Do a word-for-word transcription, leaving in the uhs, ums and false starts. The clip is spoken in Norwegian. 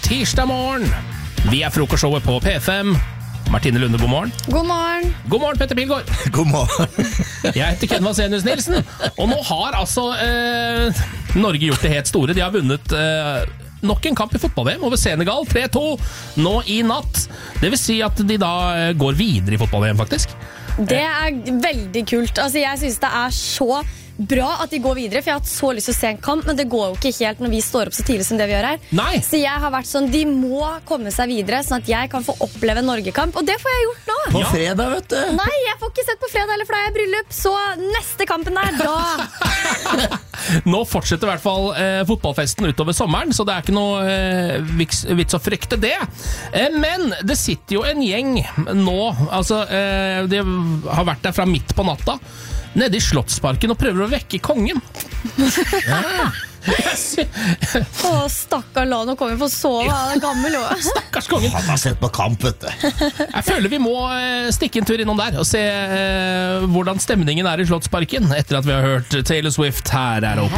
tirsdag morgen. Vi er frokostshowet på P fem. Martine Lunde, god morgen. God morgen. God morgen, Petter Pilgaard. God morgen. Jeg heter Ken Vasenius Nilsen. Og nå har altså eh, Norge gjort det helt store. De har vunnet eh, nok en kamp i fotball-V M over Senegal, tre to, nå i natt. Det vil si at de da eh, går videre i fotball-V M, faktisk. Det er veldig kult. Altså, jeg synes det er så bra at de går videre, for jeg har hatt så lyst til å se en kamp, men det går jo ikke helt når vi står opp så tidlig som det vi gjør her. Nei. Så jeg har vært sånn, de må komme seg videre, sånn at jeg kan få oppleve en Norgekamp, og det får jeg gjort nå. På Ja. fredag, vet du. Nei, jeg får ikke sett på fredag, eller for da er jeg i bryllup, så neste kampen er da. Nå fortsetter i hvert fall eh, fotballfesten utover sommeren, så det er ikke noe eh, vits, vits å frykte det. Eh, men det sitter jo en gjeng nå, altså eh, de har vært der fra midt på natta, nede i Slottsparken og prøver å vekke kongen. Ja. Å, stakkar la, nå kommer vi få sove, han er gammel også. Stakkars kongen. Han har sett på kamp, vet du. Jeg føler vi må eh, stikke en tur innom der og se eh, hvordan stemningen er i Slottsparken etter at vi har hørt Taylor Swift. Her er Open.